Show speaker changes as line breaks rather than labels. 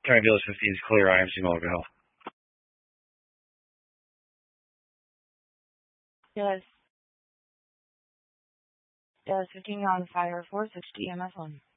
Triangulus 15 is clear. IMC mode, go.
Yes. Yes, 15 on fire, 460 MS1.